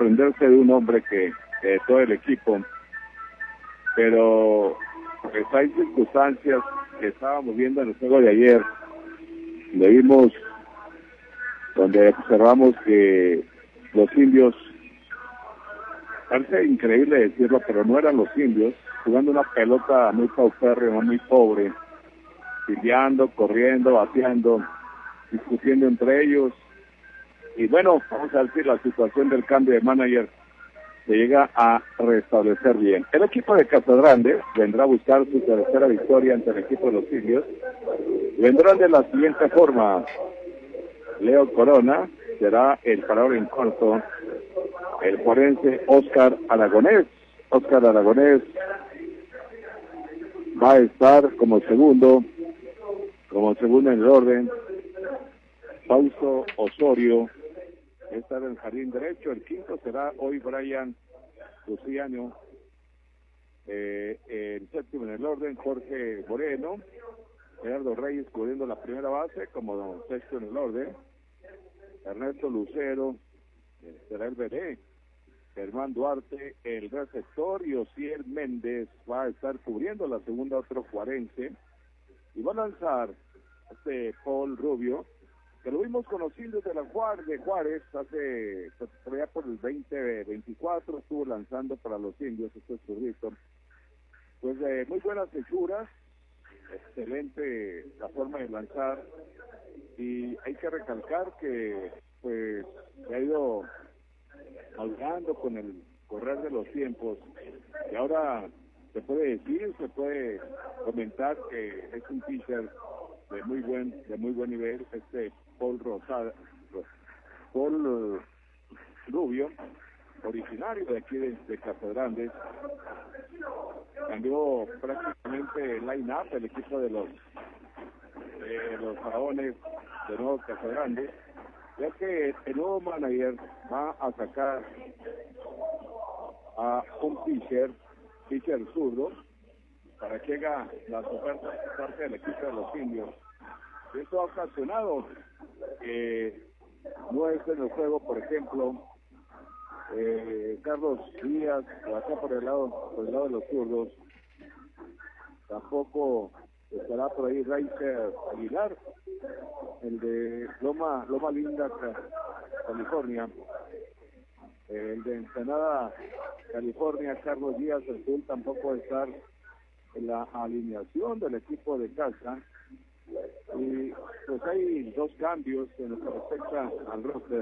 desprenderse de un hombre que todo el equipo, pero pues hay circunstancias que estábamos viendo en el juego de ayer, donde observamos que los indios, parece increíble decirlo, pero no eran los indios, jugando una pelota muy paupérrima, muy pobre, peleando, corriendo, bateando, discutiendo entre ellos. Y bueno, vamos a ver si la situación del cambio de manager se llega a restablecer bien. El equipo de Casagrande vendrá a buscar su tercera victoria ante el equipo de los indios. Vendrán de la siguiente forma: Leo Corona será el parador en corto, el forense Oscar Aragonés va a estar como segundo en el orden. Fausto Osorio está en el jardín derecho. El quinto será hoy Brian Luciano. El séptimo en el orden, Jorge Moreno. Gerardo Reyes cubriendo la primera base como sexto en el orden. Ernesto Lucero será el BD. Germán Duarte, el receptor, y Osiel Méndez va a estar cubriendo la segunda, otro juarense. Y va a lanzar Paul Rubio, que lo vimos con los indios de Juárez hace, por allá por el 2024, estuvo lanzando para los indios, es zurdito. Pues muy buenas hechuras, excelente la forma de lanzar, y hay que recalcar que pues se ha ido madurando con el correr de los tiempos, y ahora se puede comentar que es un pitcher de muy buen nivel, Paul Rubio, originario de aquí de Casagrande. Cambió prácticamente el line-up, el equipo de los Faraones de nuevo Casagrande, ya que el nuevo manager va a sacar a un pitcher zurdo para que haga las ofertas por parte del equipo de los indios. Esto ha ocasionado que no esté en el juego, por ejemplo, Carlos Díaz, acá por el lado de los zurdos. Tampoco estará por ahí Reiser Aguilar, el de Loma Linda, California. El de Ensenada, California, Carlos Díaz, el sur, tampoco va a estar en la alineación del equipo de casa. Y pues hay dos cambios en lo que respecta al roster.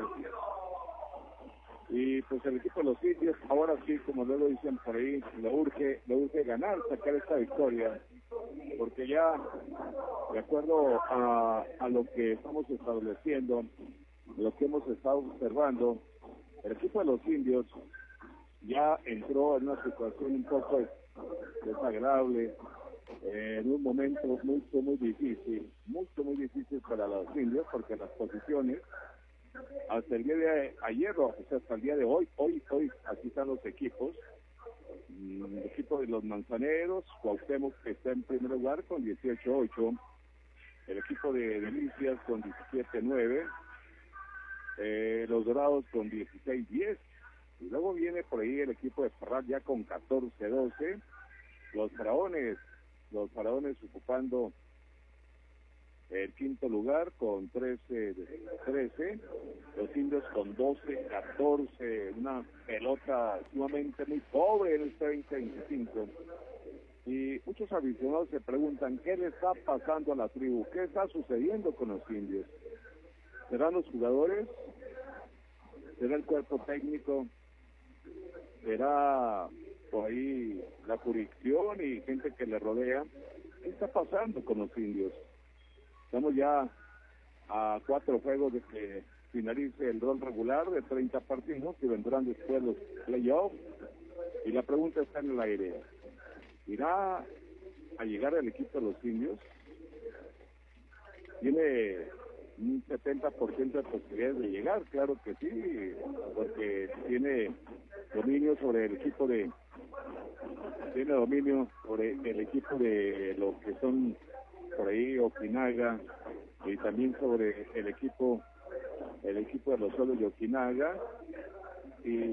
Y pues el equipo de los indios, ahora sí, como luego dicen por ahí, le urge ganar, sacar esta victoria, porque ya, de acuerdo a lo que estamos estableciendo, lo que hemos estado observando, el equipo de los indios ya entró en una situación un poco desagradable, en un momento muy difícil para los indios, porque las posiciones hasta el día de ayer, o sea, hasta el día de hoy, aquí están los equipos. El equipo de los Manzaneros, Cuauhtémoc, que está en primer lugar con 18-8, el equipo de Delicias con 17-9, los Dorados con 16-10, y luego viene por ahí el equipo de Parral ya con 14-12, los Faraones ocupando el quinto lugar con 13, los indios con 12-14, una pelota sumamente muy pobre en este 2025. Y muchos aficionados se preguntan, ¿qué le está pasando a la tribu? ¿Qué está sucediendo con los indios? ¿Serán los jugadores? ¿Será el cuerpo técnico? ¿Será por ahí la jurisdicción y gente que le rodea? ¿Qué está pasando con los indios? Estamos ya a 4 juegos de que finalice el rol regular de 30 partidos, que vendrán después los playoffs, y la pregunta está en el aire: ¿irá a llegar el equipo de los indios? Tiene un 70% de posibilidades de llegar, claro que sí, porque tiene dominio sobre el equipo de lo que son por ahí Okinaga, y también sobre el equipo de los Solos de Okinaga, y